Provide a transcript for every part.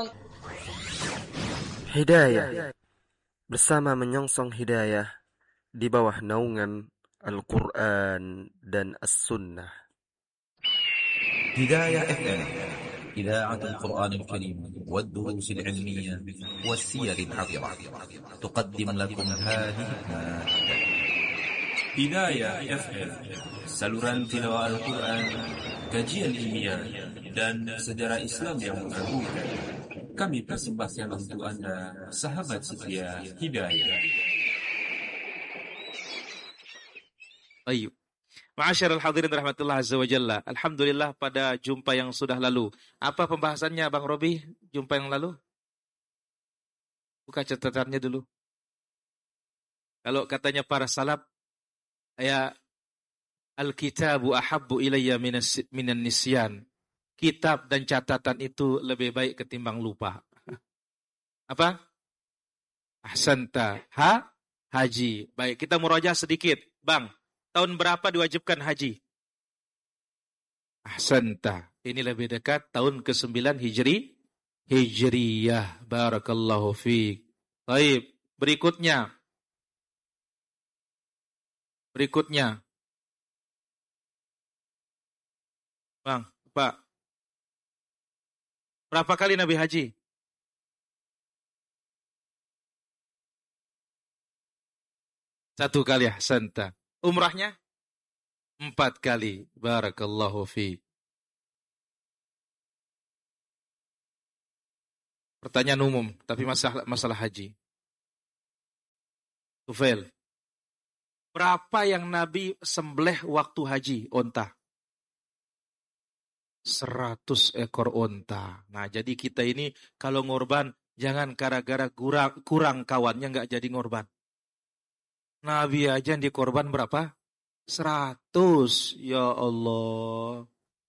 Hidayah bersama menyongsong hidayah di bawah naungan Al-Quran dan As-Sunnah. هداية FM إذاعة القرآن الكريم والدروس العلمية والسير العطرة تقدم لكم هذه المادة. Hidayah FM, saluran tilawah Al-Quran, kajian ilmiah, dan sejarah Islam yang mengagumkan. Kami persembahkan untuk Anda, sahabat setia Hidayah. Baik. Ma'asyiral hadirin rahmatullah azza wa jalla. Alhamdulillah pada jumpa yang sudah lalu. Apa pembahasannya Bang Robi jumpa yang lalu? Buka catatannya dulu. Kalau katanya para salaf, ya al-kitabu ahabbu ilayya minan nisyan. Kitab dan catatan itu lebih baik ketimbang lupa. Apa? Ahsanta. Haji. Baik, kita murajaah sedikit. Bang, tahun berapa diwajibkan haji? Ahsanta. Ini lebih dekat tahun ke-9 Hijriyah. Barakallahu fiik. Baik, berikutnya. Bang, Pak. Berapa kali Nabi haji? Satu kali, ahsanta. Umrahnya? 4 kali. Barakallahu fiik. Pertanyaan umum, tapi masalah haji. Tufail. Berapa yang Nabi sembelih waktu haji onta? 100 ekor onta. Nah, jadi kita ini kalau ngorban, jangan gara-gara kurang kawannya nggak jadi ngorban. Nabi aja yang dikorban berapa? 100. Ya Allah.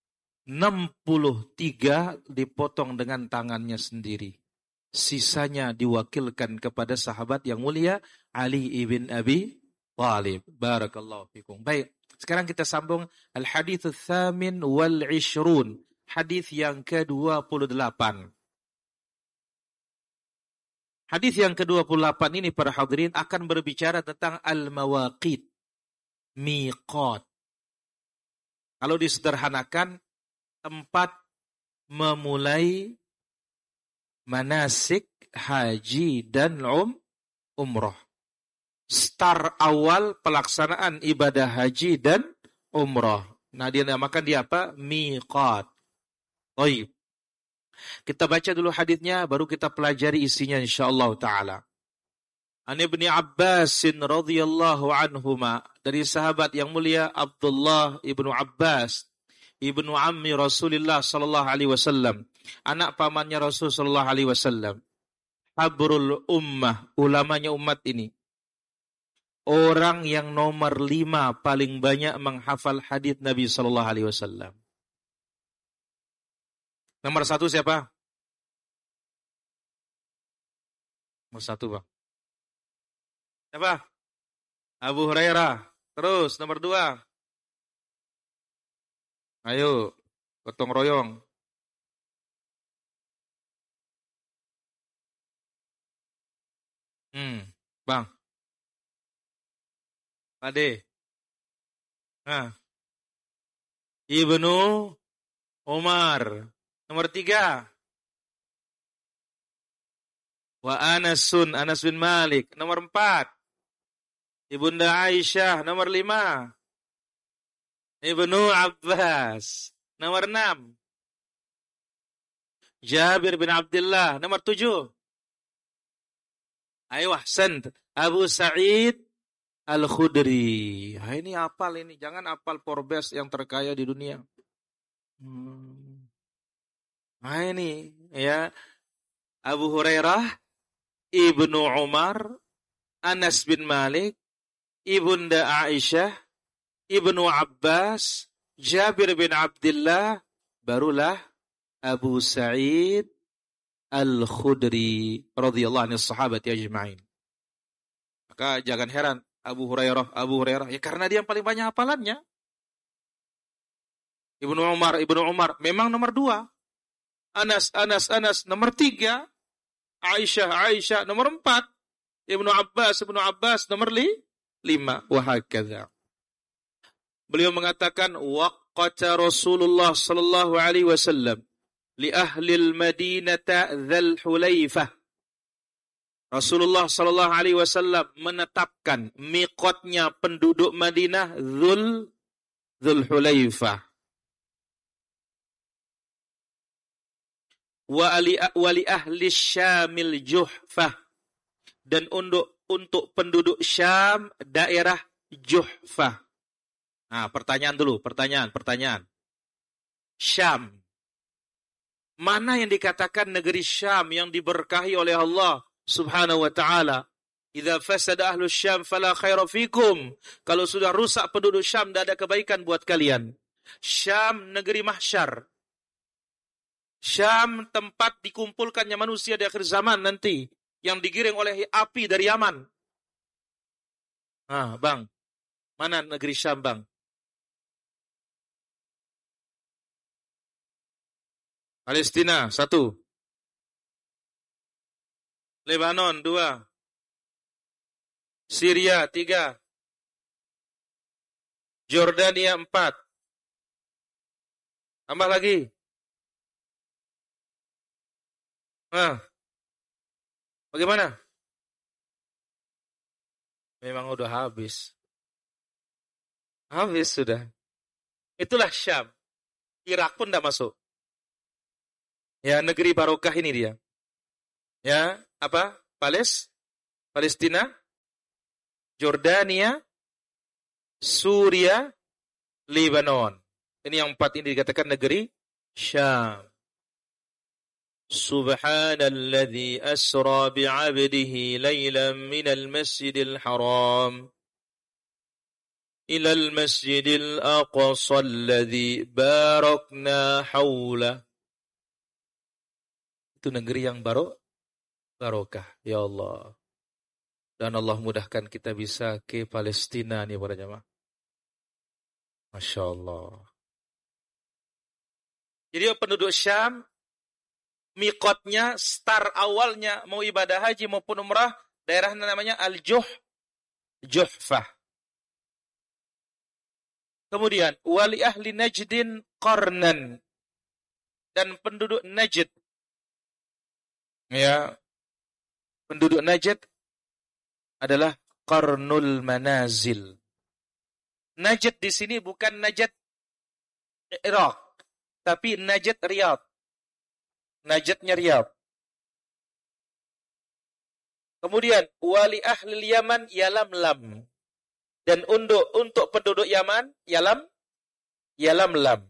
63 dipotong dengan tangannya sendiri. Sisanya diwakilkan kepada sahabat yang mulia Ali ibn Abi Thalib. Barakallahu fikum. Baik, sekarang kita sambung al-hadits ats-tsamin wal 'ishrun. Hadis yang ke-28. Hadis yang ke-28 ini para hadirin akan berbicara tentang al-mawaqit, miqat. Kalau disederhanakan, tempat memulai manasik haji dan umroh. Start awal pelaksanaan ibadah haji dan umroh. Nah, dinamakan dia apa? Miqat. Baik. Kita baca dulu hadisnya, baru kita pelajari isinya insyaallah ta'ala. An Ibnu Abbas radhiyallahu anhuma, dari sahabat yang mulia Abdullah ibnu Abbas, ibnu ammi Rasulullah sallallahu alaihi wasallam, anak pamannya Rasul sallallahu alaihi wasallam. Habrul ummah, ulamanya umat ini. Orang yang nomor 5 paling banyak menghafal hadis Nabi sallallahu alaihi wasallam. Nomor 1 siapa? Nomor 1, Bang. Siapa? Abu Hurairah. Terus nomor 2. Ayo, gotong royong. Bang. Pade. Nah. Ibnu Umar. Nomor 3. Wa Anas bin Malik. Nomor 4. Ibunda Aisyah. Nomor 5. Ibnu Abbas. Nomor 6. Jabir bin Abdullah. Nomor 7. Ayo, ahsan. Abu Sa'id Al-Khudri. Nah, ini hafal ini. Jangan hafal Forbes yang terkaya di dunia. Nah, ini ya. Abu Hurairah, Ibnu Umar, Anas bin Malik, Ibunda Aisyah, Ibnu Abbas, Jabir bin Abdullah, barulah Abu Sa'id Al-Khudri radhiyallahu anhu sahabat ajma'in. Maka jangan heran Abu Hurairah ya karena dia yang paling banyak hafalannya. Ibnu Umar memang nomor 2. Anas, Anas, Anas. Nomor 3, Aisyah, Aisyah. Nomor 4, Ibnu Abbas. Nomor 5. Wahakadha. Beliau mengatakan, waqata Rasulullah sallallahu alaihi wasallam li ahli al-Madinata Dzul Hulaifah. Rasulullah sallallahu alaihi wasallam menetapkan miqatnya penduduk Madinah Dzul Hulaifah. Wa li ahli Syamil Juhfah, dan untuk penduduk Syam daerah Juhfah. Nah, pertanyaan. Syam. Mana yang dikatakan negeri Syam yang diberkahi oleh Allah Subhanahu wa taala? Idza fasada ahlus Syam fala khaira fikum. Kalau sudah rusak penduduk Syam, tidak ada kebaikan buat kalian. Syam negeri mahsyar. Syam tempat dikumpulkannya manusia di akhir zaman nanti, yang digiring oleh api dari Yaman. Ah, Bang. Mana negeri Syam, Bang? Palestina 1. Lebanon 2. Syria 3. Jordania 4. Tambah lagi. Bagaimana? Memang udah habis. Habis sudah. Itulah Syam. Irak pun tidak masuk. Ya, negeri barokah ini dia. Ya, apa? Palestina, Jordania, Suria, Lebanon. Ini yang 4 ini dikatakan negeri Syam. Subhanalladzi asra bi'abdihi laylan minal masjidil haram ilal masjidil aqsa alladzi barakna hawla. Itu negeri yang barokah, ya Allah. Dan Allah mudahkan kita bisa ke Palestina nih para jemaah. Masya Allah. Jadi penduduk Syam, miqatnya, start awalnya mau ibadah haji maupun umrah, daerah namanya Juhfah. Kemudian wali ahli Najdin Qarnan, dan penduduk Najd. Ya, penduduk Najd adalah Qarnul Manazil. Najd di sini bukan Najd Irak, tapi Najd Riyadh. Najdnya Riyadh. Kemudian wali ahli Yaman Yalamlam, dan untuk penduduk Yaman Yalamlam.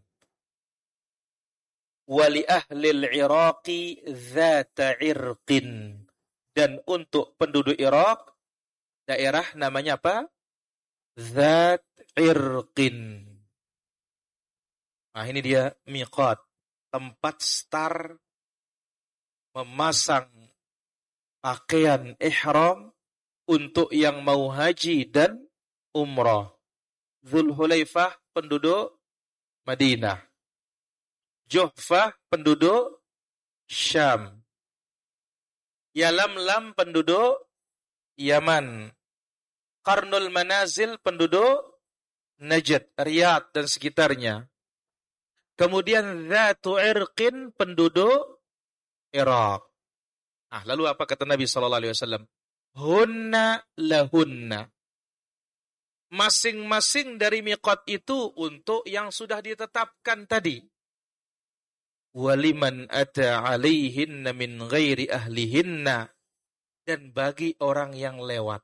Wali ahli Iraqi Dzata Irqin, dan untuk penduduk Irak daerah namanya apa? Dzat Irqin. Nah, ini dia miqat, tempat start memasang pakaian ihram untuk yang mau haji dan umrah. Dzul Hulaifah penduduk Madinah. Juhfah penduduk Syam. Yalamlam penduduk Yaman. Qarnul Manazil penduduk Najd, Riyadh dan sekitarnya. Kemudian Dzatu Irqin penduduk Irak. Nah, lalu apa kata Nabi SAW? Hunna lahunna. Masing-masing dari miqat itu untuk yang sudah ditetapkan tadi. Waliman ata alaihinna min ghairi ahlihinna, dan bagi orang yang lewat.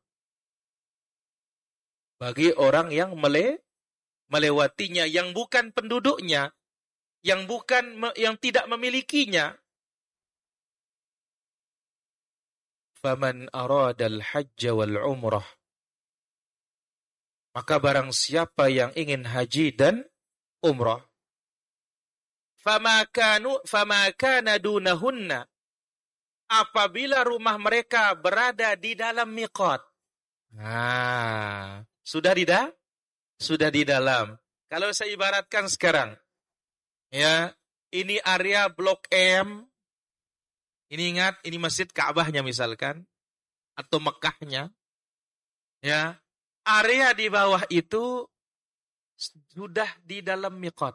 Bagi orang yang melewatinya, yang bukan penduduknya, yang tidak memilikinya. Faman aradal hajja wal umrah, maka barang siapa yang ingin haji dan umrah, fama kana dunahunna, apabila rumah mereka berada di dalam miqat. Nah, sudah di dalam. Kalau saya ibaratkan sekarang, ya, ini area Blok M. Ini ingat, ini masjid Ka'bahnya misalkan. Atau Mekahnya. Ya. Area di bawah itu sudah di dalam miqat.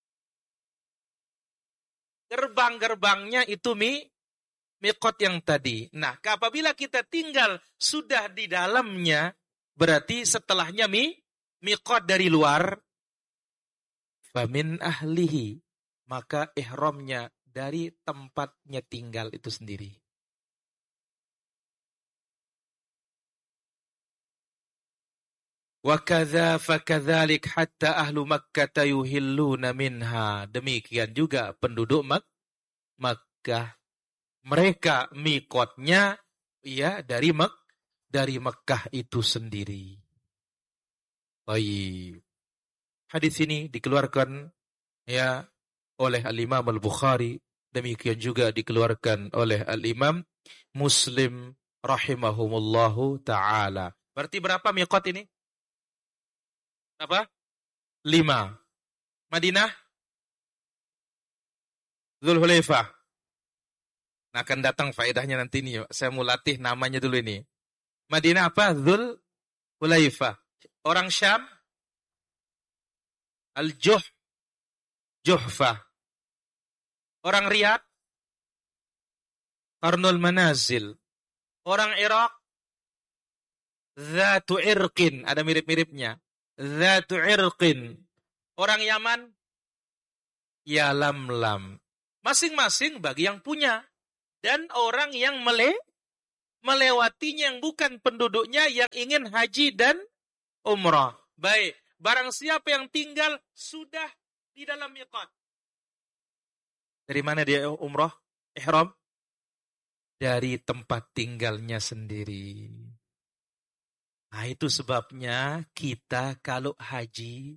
Gerbang-gerbangnya itu miqat yang tadi. Nah, apabila kita tinggal sudah di dalamnya, berarti setelahnya miqat dari luar. Famin ahlihi. Maka ihramnya dari tempatnya tinggal itu sendiri. Wa kadza fakadzalik hatta ahlu Makkah yuhilluna minha. Demikian juga penduduk Makkah. Mereka miqatnya ya dari Makkah itu sendiri. Baik. Hadis ini dikeluarkan ya oleh Al-Imam Al-Bukhari, demikian juga dikeluarkan oleh Al-Imam Muslim rahimahumullahu taala. Berarti berapa miqat ini? Berapa? 5. Madinah? Dzulhulaifah. Nah, akan datang faedahnya nanti nih. Saya mau latih namanya dulu ini. Madinah apa? Dzulhulaifah. Orang Syam? Juhfah. Orang Riyadh? Qarnul Manazil. Orang Irak? Dzatu Irqin. Ada mirip-miripnya. Dzatu Irqin. Orang Yaman? Yalamlam. Masing-masing bagi yang punya. Dan orang yang melewatinya yang bukan penduduknya yang ingin haji dan umrah. Baik. Barang siapa yang tinggal sudah di dalam miqat. Dari mana dia umrah? Ihram? Dari tempat tinggalnya sendiri. Nah, itu sebabnya kita kalau haji,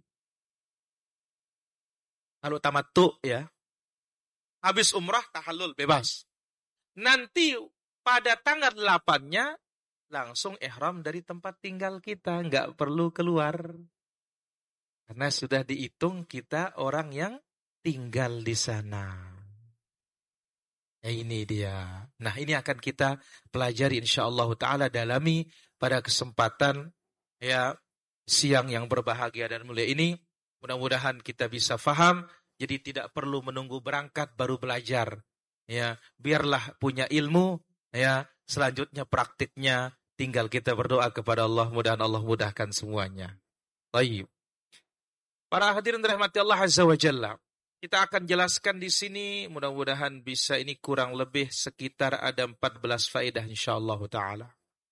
kalau tamattu ya, habis umrah tahallul bebas. Nanti pada tanggal 8-nya langsung ihram dari tempat tinggal kita, nggak perlu keluar. Karena sudah dihitung kita orang yang tinggal di sana. Ya, ini dia. Nah, ini akan kita pelajari insyaallah taala, dalami pada kesempatan ya siang yang berbahagia dan mulia ini. Mudah-mudahan kita bisa faham. Jadi tidak perlu menunggu berangkat baru belajar. Ya, biarlah punya ilmu. Ya, selanjutnya praktiknya tinggal kita berdoa kepada Allah. Mudah-mudahan Allah mudahkan semuanya. Baik. Para hadirin dirahmati Allah Azza wa Jalla. Kita akan jelaskan di sini, mudah-mudahan bisa ini kurang lebih sekitar ada 14 faedah insyaallah taala.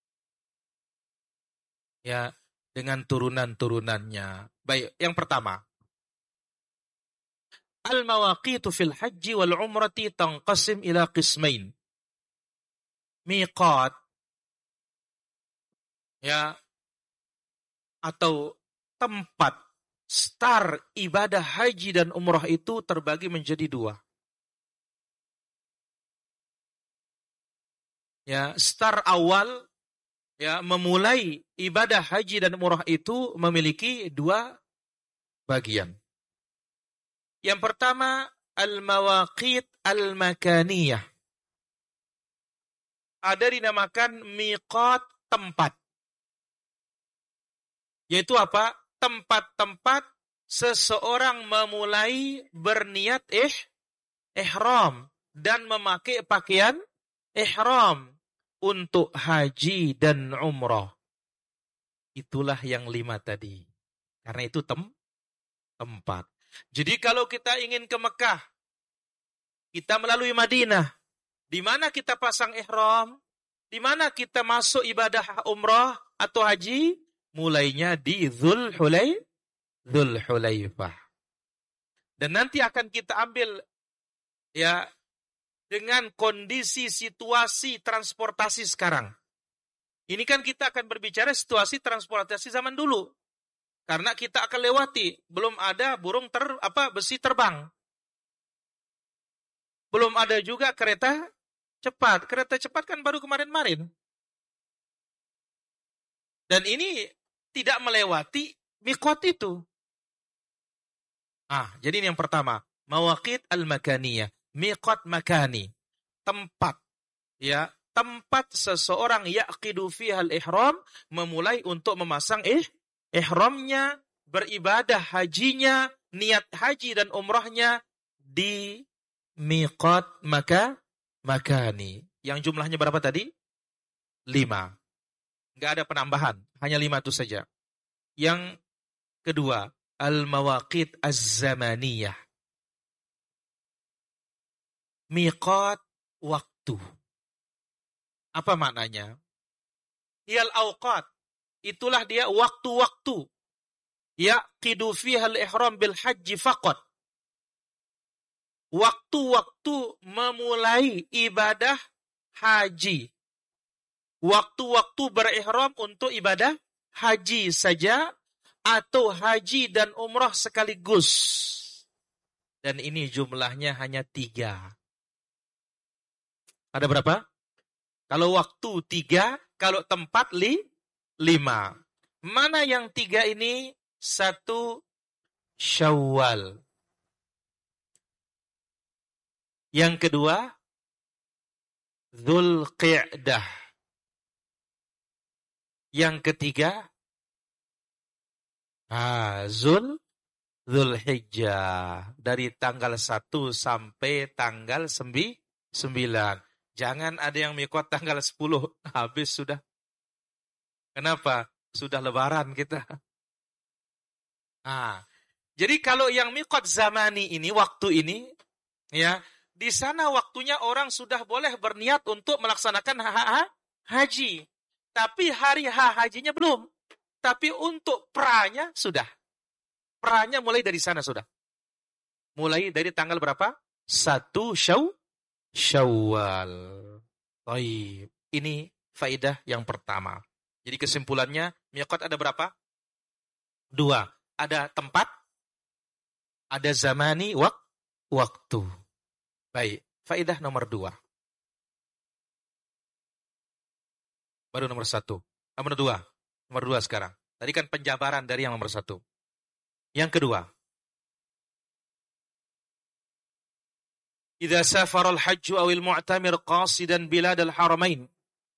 Ya, dengan turunan-turunannya. Baik, yang pertama. Al-mawaqitu fil haji wal umrati tanqasim ila qismain. Miqat ya atau tempat start ibadah haji dan umrah itu terbagi menjadi 2. Ya, start awal ya memulai ibadah haji dan umrah itu memiliki 2 bagian. Yang pertama al-mawaqit al-makaniyah. Ada dinamakan miqat tempat. Yaitu apa? Tempat-tempat seseorang memulai berniat ihram dan memakai pakaian ihram untuk haji dan umrah. Itulah yang 5 tadi. Karena itu tempat. Jadi kalau kita ingin ke Mekah, kita melalui Madinah. Di mana kita pasang ihram? Di mana kita masuk ibadah umrah atau haji? Mulainya di Dzulhulaifah. Dan nanti akan kita ambil ya dengan kondisi situasi transportasi sekarang. Ini kan kita akan berbicara situasi transportasi zaman dulu. Karena kita akan lewati, belum ada besi terbang. Belum ada juga kereta cepat. Kereta cepat kan baru kemarin-kemarin. Dan ini tidak melewati miqat itu. Jadi ini yang pertama. Mawaqit al-makaniyah, miqat makani, tempat, ya, tempat seseorang yaqidu fiha al-ihram, memulai untuk memasang ihramnya, beribadah hajinya, niat haji dan umrahnya di miqat makani. Yang jumlahnya berapa tadi? 5. Enggak ada penambahan, hanya 5 itu saja. Yang kedua, al-mawaqit az-zamaniyah. Miqat waktu. Apa maknanya? Hiyal awqat. Itulah dia waktu-waktu. Yaqidu fiha al-ihram bil haji faqat. Waktu-waktu memulai ibadah haji. Waktu-waktu berihram untuk ibadah haji saja atau haji dan umrah sekaligus. Dan ini jumlahnya hanya 3. Ada berapa? Kalau waktu 3, kalau tempat 5. Mana yang 3 ini? 1 Syawal. Yang kedua Dzulqa'dah. Yang ketiga Dzulhijjah. Dari tanggal 1 sampai tanggal 9. Jangan ada yang miqat tanggal 10. Habis sudah. Kenapa? Sudah lebaran kita. Jadi kalau yang miqat zamani ini, waktu ini, ya, di sana waktunya orang sudah boleh berniat untuk melaksanakan haji. Tapi hari hajinya belum. Tapi untuk pranya sudah. Pranya mulai dari sana sudah. Mulai dari tanggal berapa? 1 Syawal. Baik. Ini faidah yang pertama. Jadi kesimpulannya, miqat ada berapa? 2. Ada tempat, ada zamani, waktu. Baik. Faidah nomor 2. Baru nomor 1. Nomor 2. Nomor 2 sekarang. Tadi kan penjabaran dari yang nomor 1. Yang kedua. Idza safara al-hajju awil mu'tamir qasidan bilad al-haramain.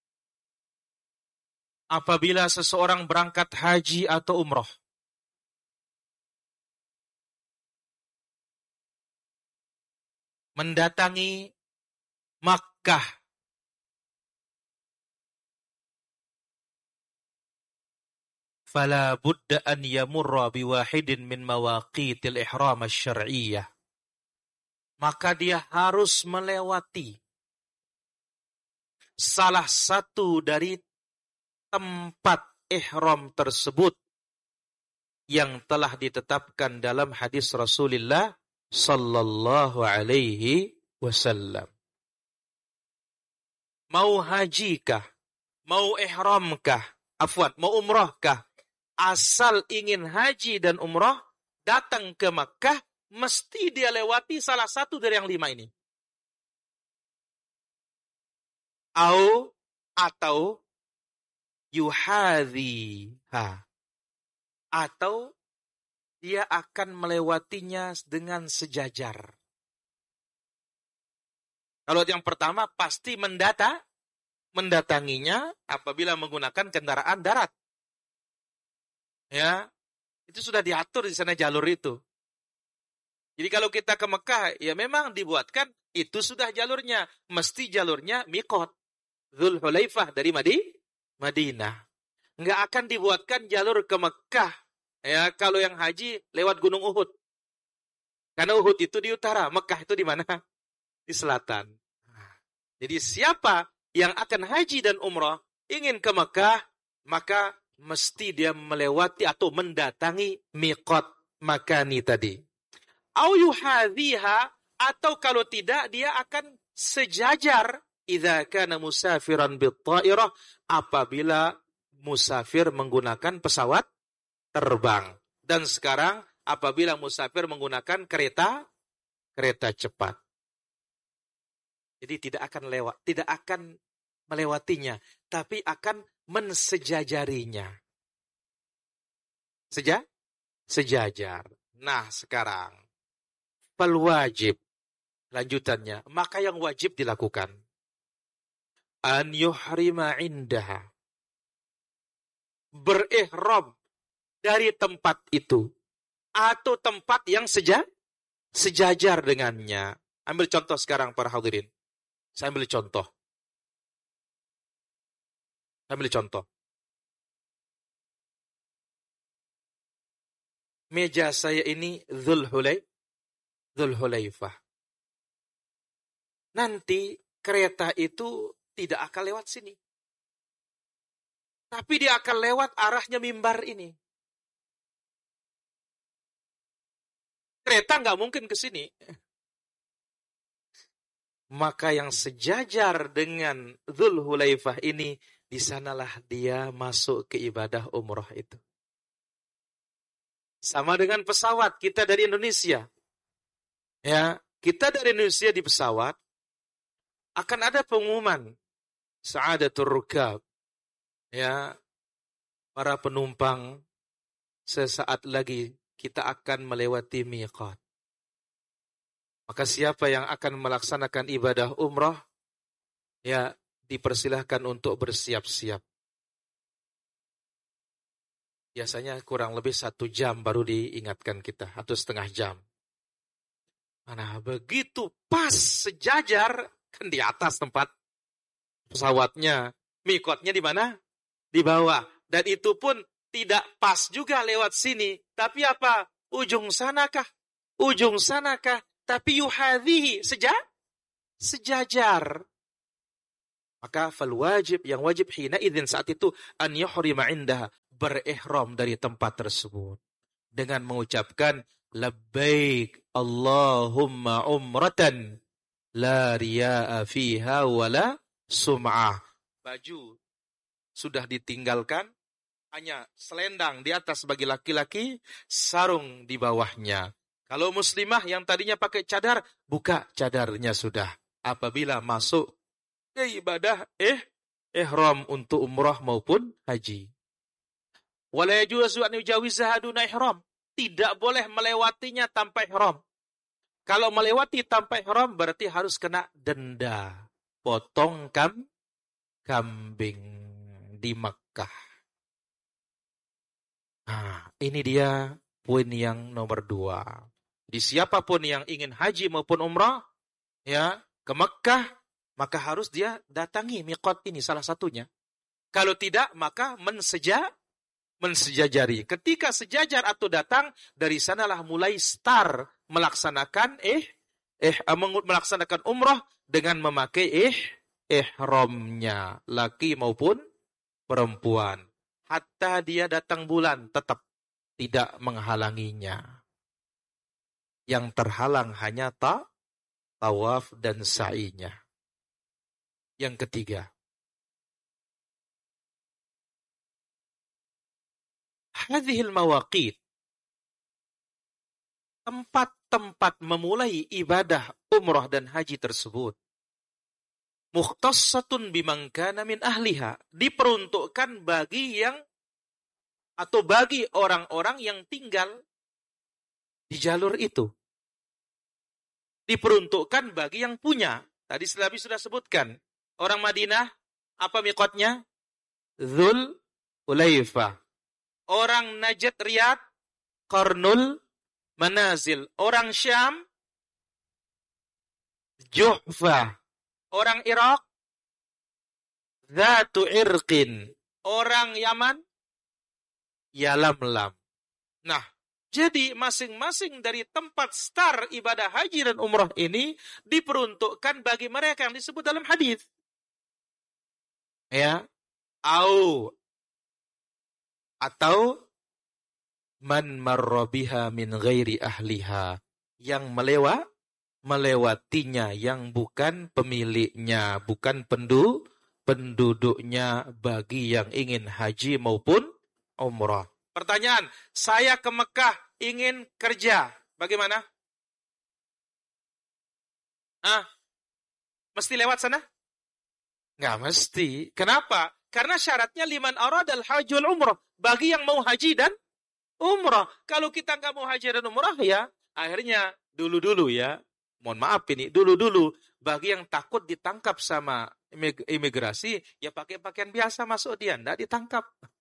Apabila seseorang berangkat haji atau umrah, mendatangi Makkah, fala budda an yamurra biwahidin min mawaqitil ihram asy-syar'iyyah. Maka dia harus melewati salah satu dari tempat ihram tersebut yang telah ditetapkan dalam hadis Rasulullah sallallahu alaihi wasallam. Mau hajikah, mau ihramkah, mau umrahkah, asal ingin haji dan umrah, datang ke Makkah, mesti dia lewati salah satu dari yang 5 ini. Atau yuhadhiha, atau dia akan melewatinya dengan sejajar. Kalau yang pertama pasti mendatanginya apabila menggunakan kendaraan darat. Ya, itu sudah diatur di sana jalur itu. Jadi kalau kita ke Mekah, ya memang dibuatkan itu sudah jalurnya, mesti jalurnya miqat Dzulhulaifah dari Madinah. Enggak akan dibuatkan jalur ke Mekah. Ya, kalau yang haji lewat Gunung Uhud. Karena Uhud itu di utara, Mekah itu di mana? Di selatan. Jadi siapa yang akan haji dan umrah ingin ke Mekah, maka mesti dia melewati atau mendatangi miqat makani tadi. Au yuhadhiha, atau kalau tidak dia akan sejajar idza kana musafiran bit-ta'irah, apabila musafir menggunakan pesawat terbang. Dan sekarang apabila musafir menggunakan kereta cepat. Jadi tidak akan melewatinya, tapi akan mensejajarinya. Sejajar. Nah, sekarang Fal wajib. Lanjutannya, maka yang wajib dilakukan. An yuhrima indaha. Berihram dari tempat itu. Atau tempat yang sejajar dengannya. Ambil contoh sekarang para hadirin. Saya ambil contoh. Meja saya ini Dzulhulaifah. Nanti kereta itu tidak akan lewat sini. Tapi dia akan lewat arahnya mimbar ini. Kereta nggak mungkin ke sini. Maka yang sejajar dengan Dzulhulaifah ini, di sanalah dia masuk ke ibadah umrah itu. Sama dengan pesawat, kita dari Indonesia. Ya, kita dari Indonesia di pesawat, akan ada pengumuman Sa'adatul Rukab. Ya, para penumpang, sesaat lagi kita akan melewati miqat. Maka siapa yang akan melaksanakan ibadah umrah, ya dipersilahkan untuk bersiap-siap. Biasanya kurang lebih 1 jam baru diingatkan kita, atau setengah jam. Mana begitu pas sejajar, kan di atas tempat pesawatnya. Miqatnya di mana? Di bawah. Dan itu pun tidak pas juga lewat sini. Tapi apa? Ujung sanakah? Tapi yuhadhihi, sejajar. Maka fal wajib, yang wajib hina idzin saat itu, an yuhrima indaha, berihram dari tempat tersebut. Dengan mengucapkan, labbaik Allahumma umratan, la riya'a fiha wala sum'ah. Baju sudah ditinggalkan, hanya selendang di atas bagi laki-laki, sarung di bawahnya. Kalau muslimah yang tadinya pakai cadar, buka cadarnya sudah. Apabila masuk ke ibadah ihram untuk umrah maupun haji. Wala yajuzu an yujawizaha duna ihram. Tidak boleh melewatinya tanpa ihram. Kalau melewati tanpa ihram berarti harus kena denda. Potong kambing di Makkah. Nah, ini dia poin yang nomor 2. Jadi siapapun yang ingin haji maupun umrah, ya, ke Makkah, maka harus dia datangi miqat ini salah satunya. Kalau tidak, maka mensejajari. Ketika sejajar atau datang, dari sanalah mulai start melaksanakan melaksanakan umrah dengan memakai ihramnya, laki maupun perempuan. Hatta dia datang bulan tetap tidak menghalanginya. Yang terhalang hanya tawaf dan sa'inya. Yang ketiga, hadhil mawaqit, tempat-tempat memulai ibadah umrah dan haji tersebut, mukhtassatun biman kana min ahliha, diperuntukkan bagi yang atau bagi orang-orang yang tinggal di jalur itu. Diperuntukkan bagi yang punya. Tadi sudah sebutkan. Orang Madinah, apa miqatnya? Dzulhulaifah. Orang Najd Riyadh, Qarnul Manazil. Orang Syam, Juhfah. Orang Irak, Dzatu Irqin. Orang Yaman, Yalamlam. Nah, jadi masing-masing dari tempat start ibadah haji dan umrah ini diperuntukkan bagi mereka yang disebut dalam hadis. Ya, atau man marra biha min ghairi ahliha, yang melewatinya yang bukan pemiliknya, bukan penduduknya bagi yang ingin haji maupun umrah. Pertanyaan, saya ke Mekah ingin kerja, bagaimana? Mesti lewat sana? Nggak mesti. Kenapa? Karena syaratnya liman aradal hajjul umrah, bagi yang mau haji dan umrah. Kalau kita nggak mau haji dan umrah, ya akhirnya dulu-dulu ya, mohon maaf ini, dulu-dulu bagi yang takut ditangkap sama imigrasi, ya pakai pakaian biasa masuk dia, enggak ditangkap.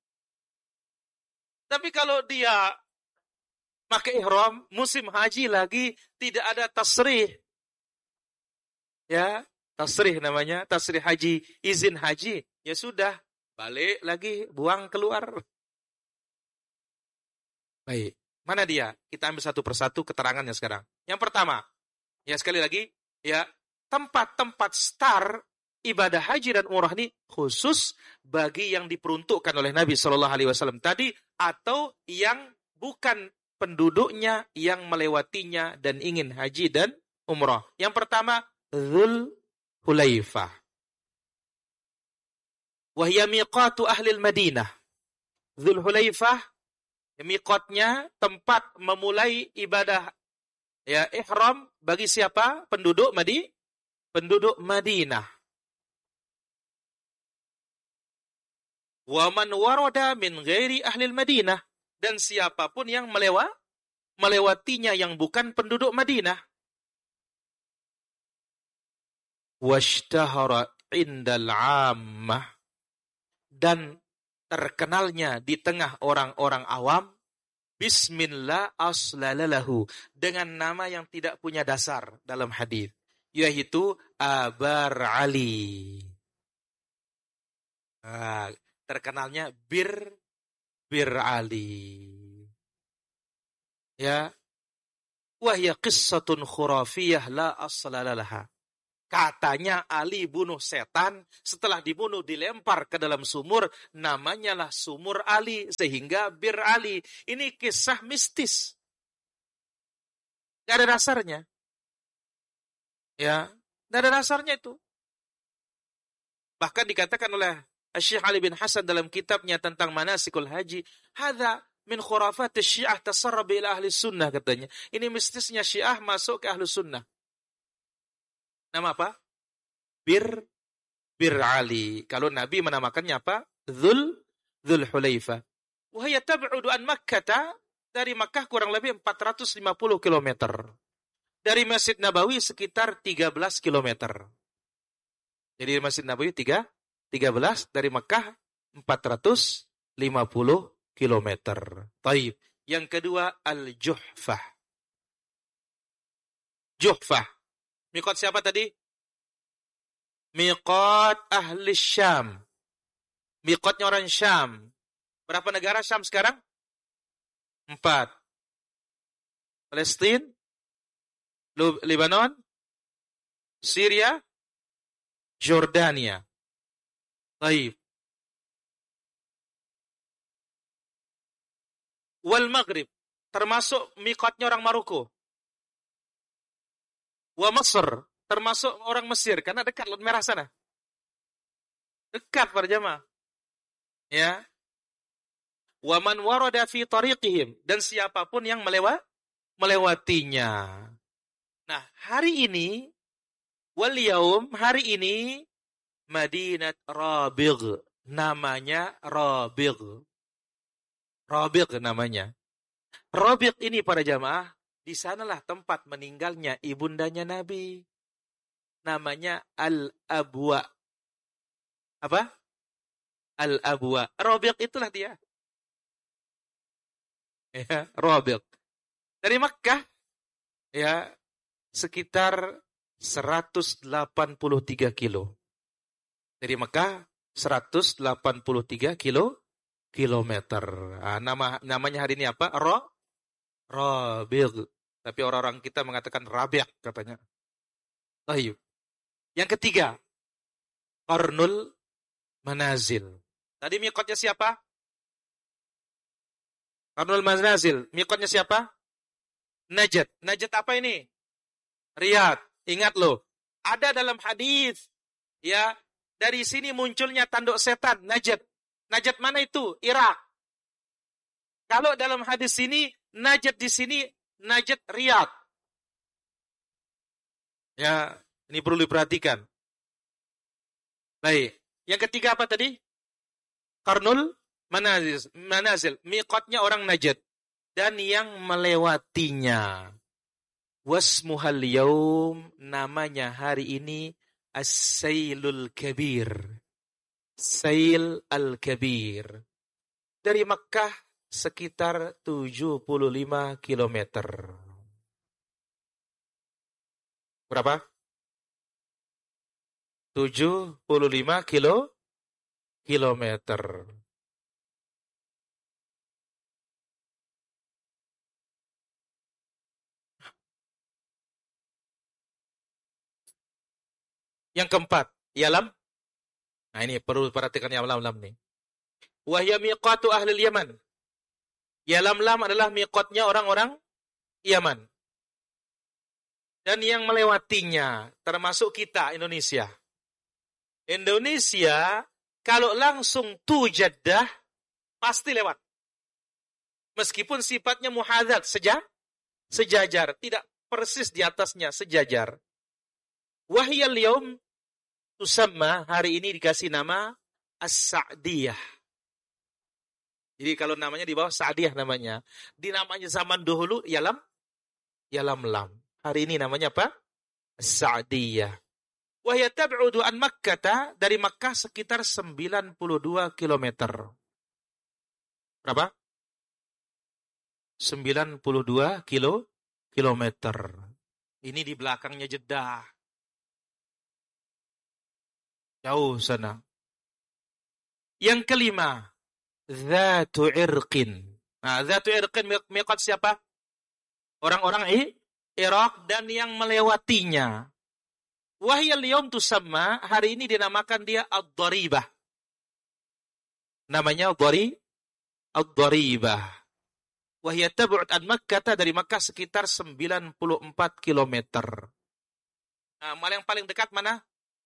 Tapi kalau dia pakai ihram, musim haji lagi, tidak ada tasrih. Ya, tasrih namanya, tasrih haji, izin haji. Ya sudah, balik lagi, buang keluar. Baik, mana dia? Kita ambil satu persatu keterangannya sekarang. Yang pertama, ya sekali lagi, ya tempat-tempat start ibadah haji dan umrah ini khusus bagi yang diperuntukkan oleh Nabi Shallallahu Alaihi Wasallam tadi atau yang bukan penduduknya yang melewatinya dan ingin haji dan umrah. Yang pertama, Dzul Hulaifah. Wahya miqatu ahlil Madinah. Dzul Hulaifah, miqatnya tempat memulai ibadah ya ihram bagi siapa? Penduduk Madinah. Wa man warada min ghairi ahlil Madinah, dan siapapun yang melewatinya yang bukan penduduk Madinah. Washtahara indal ammah, dan terkenalnya di tengah orang-orang awam, bismillah aslalalahu, dengan nama yang tidak punya dasar dalam hadis, yaitu Abar Ali. Terkenalnya Bir Ali. Ya. Wahya qissatun khurafiyah la aslalalah. Katanya Ali bunuh setan, setelah dibunuh dilempar ke dalam sumur, namanya lah sumur Ali, sehingga Bir Ali. Ini kisah mistis. Gak ada dasarnya. Ya, gak ada dasarnya itu. Bahkan dikatakan oleh Syekh Ali bin Hasan dalam kitabnya tentang manasikul haji, hadza min khurafat Syiah tasarrab ila ahli sunnah, katanya. Ini mistisnya Syiah masuk ke ahli sunnah. Nama apa? Bir Ali. Kalau Nabi menamakannya apa? Dzul Hulaifah. Wa hiya tab'udu an Makkah, dari Makkah kurang lebih 450 km. Dari Masjid Nabawi sekitar 13 km. Jadi Masjid Nabawi 13, dari Makkah 450 km. Taib. Yang kedua Al-Juhfah. Juhfah. Miqat siapa tadi? Miqat ahli Syam. Miqatnya orang Syam. Berapa negara Syam sekarang? 4. Palestina, Lebanon, Syria, Jordania. Taib. Wal Maghrib, termasuk miqatnya orang Maroko. Wa Mesir, termasuk orang Mesir, karena dekat Laut Merah sana. Dekat para jamaah. Ya. Wa man warada fi tariqihim, dan siapapun yang melewatinya. Nah, hari ini wal yaum, hari ini Madinat Rabigh, namanya Rabigh. Rabigh namanya. Rabigh ini para jamaah, di sanalah tempat meninggalnya ibundanya Nabi. Namanya Al-Abwa. Apa? Al-Abwa. Rabigh itulah dia. Ya, Rabigh. Dari Makkah, ya, sekitar 183 kilo. Dari Makkah 183 kilometer. Namanya hari ini apa? Rabigh. Tapi orang-orang kita mengatakan Rabi', katanya. Tayyib. Yang ketiga, Qarnul Manazil. Tadi miqatnya siapa? Qarnul Manazil. Miqatnya siapa? Najd. Najd apa ini? Riyadh. Ingat loh. Ada dalam hadis, ya, dari sini munculnya tanduk setan, Najd. Najd mana itu? Irak. Kalau dalam hadis ini, Najd di sini, Najd Riyadh. Ya, ini perlu diperhatikan. Baik. Yang ketiga apa tadi? Qarnul Manazil. Miqatnya orang Najd. Dan yang melewatinya. Wasmuhal yaum, namanya hari ini As-Sailul Kabir. Sail al-Kabir. Dari Makkah sekitar 75 kilometer. Berapa? 75 kilometer. Yang keempat, Yalam. Nah ini perlu perhatikan Yalam nih. Wahya miqatu ahli Yaman. Yalam adalah miqatnya orang-orang Yaman. Dan yang melewatinya, termasuk kita, Indonesia. Indonesia, kalau langsung tu Jeddah, pasti lewat. Meskipun sifatnya muhadzat, sejajar. Tidak persis di atasnya, sejajar. Wahyal yaum, tusamma, hari ini dikasih nama As-Sa'diyah. Jadi kalau namanya di bawah Sa'diyah namanya. Di namanya zaman dahulu Yalam Lam. Hari ini namanya apa? As-Sa'diyah. Wa hiya tab'udu an Makkah, dari Makkah sekitar 92 kilometer. Berapa? 92 kilometer. Ini di belakangnya Jeddah. Jauh sana. Yang kelima, Dzatu Irqin. Nah, Dzatu Irqin miqat siapa? Orang-orang Irak dan yang melewatinya. Wahyal yaum tusamma, hari ini dinamakan dia Ad-Daribah. Namanya Ad-Daribah. Wahya tab'ud an Makkah, dari Makkah sekitar 94 kilometer. Nah, yang paling dekat mana?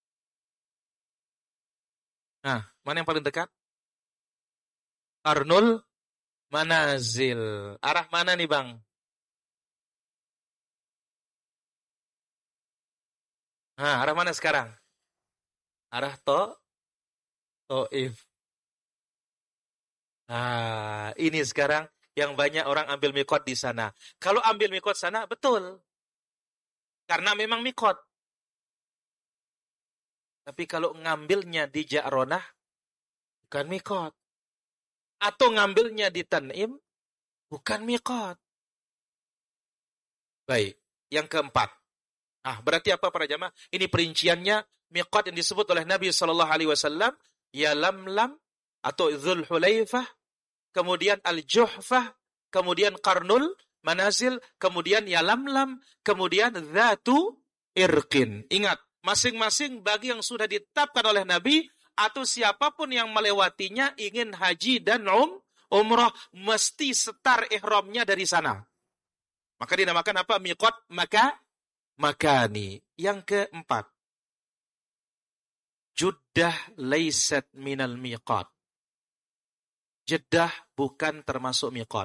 Nah, mana yang paling dekat? Qarnul Manazil. Arah mana nih, Bang? Nah, arah mana sekarang? Arah Taif. Nah, ini sekarang yang banyak orang ambil mikot di sana. Kalau ambil mikot sana, betul. Karena memang mikot. Tapi kalau ngambilnya di Ja'ronah, bukan mikot. Atau ngambilnya di Tan'im, bukan mikot. Baik, yang keempat. Berarti apa para jamaah? Ini perinciannya mikot yang disebut oleh Nabi SAW, Yalamlam atau Dzul Hulaifah, kemudian Al-Juhfah, kemudian Qarnul Manazil, kemudian Yalamlam, kemudian Dzatu Irqin. Ingat, masing-masing bagi yang sudah ditetapkan oleh Nabi atau siapapun yang melewatinya ingin haji dan umrah, mesti setar ihramnya dari sana. Maka dinamakan apa? Miqat makani. Yang keempat, Jeddah laysat minal miqat. Jeddah bukan termasuk miqat.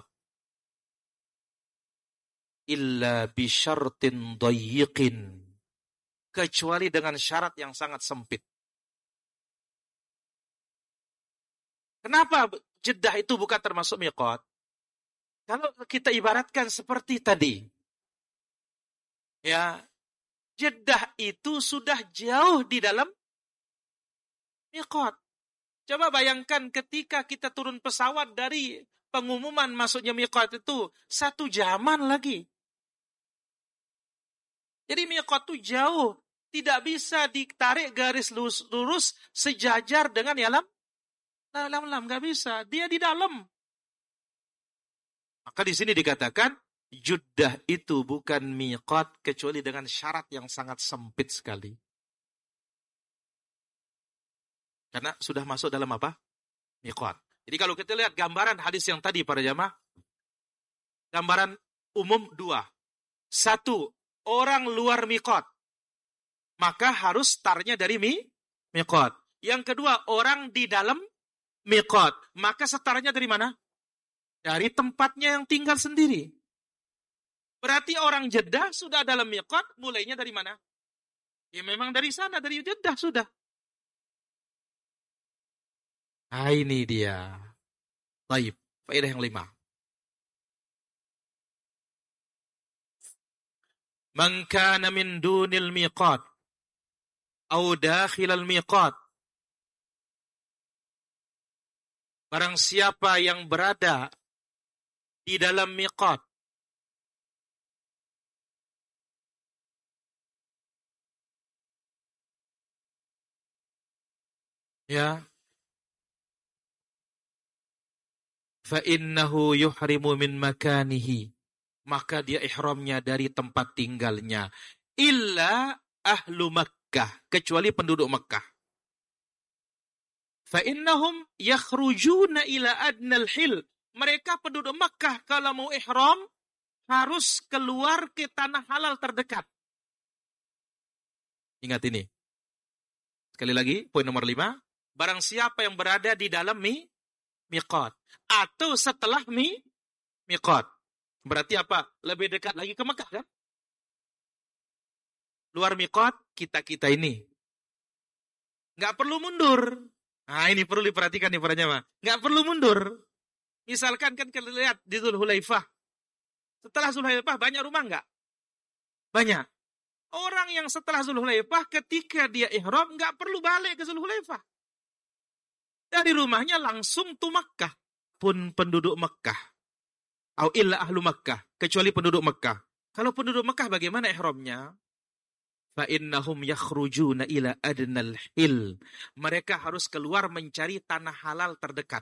Illa bisyartin dayyiqin. Kecuali dengan syarat yang sangat sempit. Kenapa Jeddah itu bukan termasuk miqat? Kalau kita ibaratkan seperti tadi. Ya, Jeddah itu sudah jauh di dalam miqat. Coba bayangkan ketika kita turun pesawat dari pengumuman masuknya miqat itu 1 jaman lagi. Jadi miqat itu jauh. Tidak bisa ditarik garis lurus sejajar dengan Yalam. Nggak bisa. Dia di dalam. Maka di sini dikatakan Jeddah itu bukan miqat kecuali dengan syarat yang sangat sempit sekali. Karena sudah masuk dalam apa? Miqat. Jadi kalau kita lihat gambaran hadis yang tadi para jamaah, gambaran umum 2. 1, orang luar miqat, maka harus startnya dari miqat. Yang kedua, orang di dalam miqat, maka startnya dari mana? Dari tempatnya yang tinggal sendiri. Berarti orang Jeddah sudah dalam miqat, mulainya dari mana? Ya memang dari sana, dari Jeddah sudah. Nah ini dia. Baik, faedah yang 5. Man kana min dunil miqat au dakhilal miqat. Barang siapa yang berada di dalam miqat, ya, fa innahu yuhrimu min makanihi, maka dia ihramnya dari tempat tinggalnya, illa ahlu Makkah, kecuali penduduk Makkah. Fa innahum yakhrujuna ila adnal hil, mereka penduduk Makkah kalau mau ihram harus keluar ke tanah halal terdekat. Ingat ini. Sekali lagi, poin nomor 5. Barang siapa yang berada di dalam miqat atau setelah miqat. Berarti apa? Lebih dekat lagi ke Mekah kan? Luar miqat kita ini. Nggak perlu mundur. Nah, ini perlu diperhatikan nih para jamaah. Nggak perlu mundur. Misalkan kan kalian lihat di Dzulhulaifah. Setelah Dzulhulaifah banyak rumah nggak? Banyak. Orang yang setelah Dzulhulaifah ketika dia ihram nggak perlu balik ke Dzulhulaifah. Dari rumahnya langsung ke Makkah. Pun penduduk Makkah. Au illa ahlu Makkah. Kecuali penduduk Makkah. Kalau penduduk Makkah bagaimana ihramnya? Fa innahum yakhrujuna ila adnal hil. Mereka harus keluar mencari tanah halal terdekat.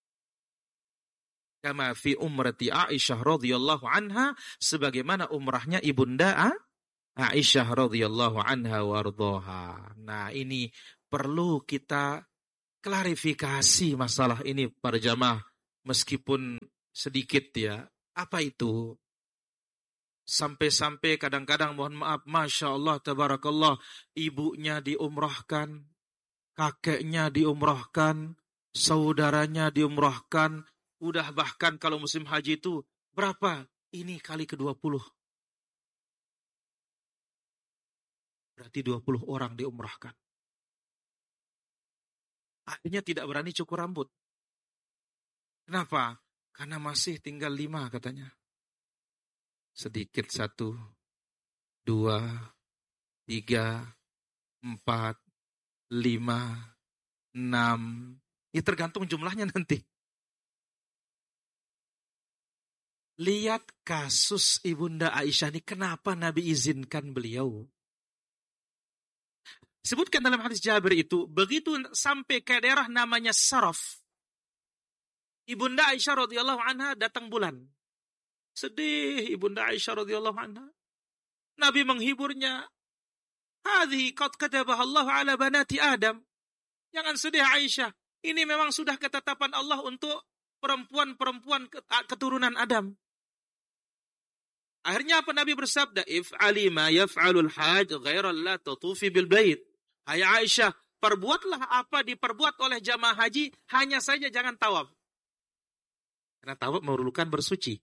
Kama fi umrati Aisyah radhiyallahu anha, sebagaimana umrahnya ibunda Aisyah radhiyallahu anha wardhaha. Nah, ini perlu kita klarifikasi masalah ini para jamaah, meskipun sedikit ya. Apa itu? Sampai-sampai kadang-kadang mohon maaf, Masya Allah, Tabarakallah, ibunya diumrahkan, kakeknya diumrahkan, saudaranya diumrahkan, udah bahkan kalau musim haji itu berapa? Ini kali ke-20. Berarti 20 orang diumrahkan. Akhirnya tidak berani cukur rambut. Kenapa? Karena masih tinggal 5 katanya. Sedikit 1, 2, 3, 4, 5, 6. Ya tergantung jumlahnya nanti. Lihat kasus Ibunda Aisyah ini, kenapa Nabi izinkan beliau. Sebutkan dalam hadis Jabir itu, begitu sampai ke daerah namanya Saraf, Ibunda Aisyah radhiyallahu anha datang bulan. Sedih Ibunda Aisyah radhiyallahu anha. Nabi menghiburnya. Hadhihi qad katabaha Allah ala banati Adam. Jangan sedih Aisyah. Ini memang sudah ketetapan Allah untuk perempuan-perempuan keturunan Adam. Akhirnya apa Nabi bersabda? If'ali ma yaf'alul haj ghairan la tatufi bil bait. Hai Aisyah, perbuatlah apa diperbuat oleh jamaah haji, hanya saja jangan tawaf. Karena tawaf memerlukan bersuci.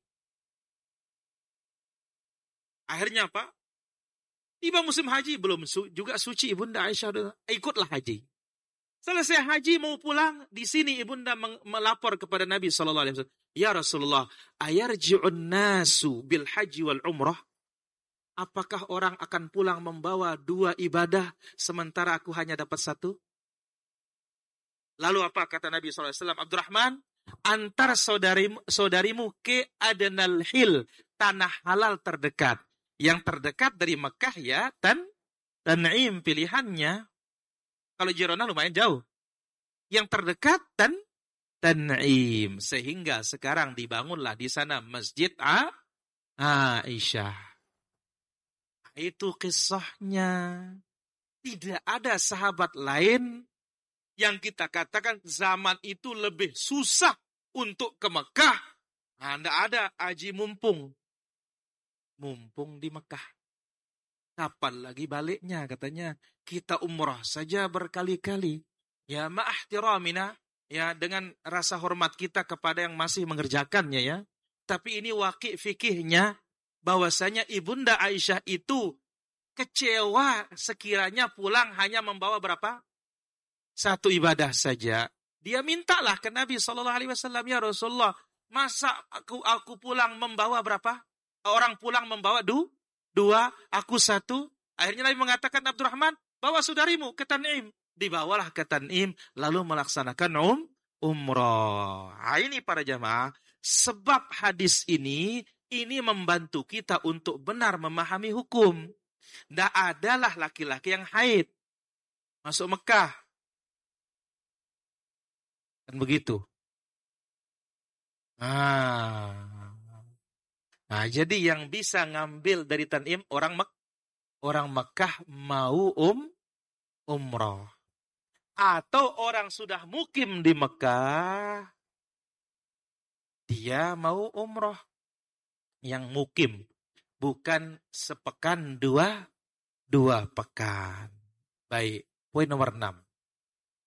Akhirnya apa? Tiba musim haji, belum juga suci Ibunda Aisyah, ikutlah haji. Selesai haji mau pulang, di sini Ibunda melapor kepada Nabi SAW. Ya Rasulullah, ayarji'un nasu bil haji wal umrah? Apakah orang akan pulang membawa 2 ibadah, sementara aku hanya dapat 1? Lalu apa kata Nabi SAW? Abdurrahman, antar saudarimu ke adnal hil, tanah halal terdekat. Yang terdekat dari Mekah ya, Tan'im pilihannya. Kalau Jirona lumayan jauh. Yang terdekat Tan'im. Sehingga sekarang dibangunlah di sana Masjid Aisyah. Itu kisahnya. Tidak ada sahabat lain yang kita katakan zaman itu lebih susah untuk ke Mekah. Nah, tidak ada haji mumpung di Mekah. Kapan lagi baliknya katanya? Kita umrah saja berkali-kali. Ya ma'ahtiramina, ya dengan rasa hormat kita kepada yang masih mengerjakannya ya. Tapi ini waqi' fikihnya bahwasanya Ibunda Aisyah itu kecewa sekiranya pulang hanya membawa berapa? 1 ibadah saja. Dia mintalah ke Nabi SAW, ya Rasulullah, masa aku pulang membawa berapa? Orang pulang membawa dua, aku satu. Akhirnya Nabi mengatakan, Abdurrahman, bawa saudarimu ke Tan'im. Dibawalah ke Tan'im, lalu melaksanakan umrah. Nah, ini para jamaah, sebab hadis ini membantu kita untuk benar memahami hukum. Tidak adalah laki-laki yang haid masuk Mekah. Kan begitu. Nah, jadi yang bisa ngambil dari Tan'im orang Mekah mau umrah. Atau orang sudah mukim di Mekah, dia mau umrah. Yang mukim, bukan sepekan dua pekan. Baik, poin nomor 6.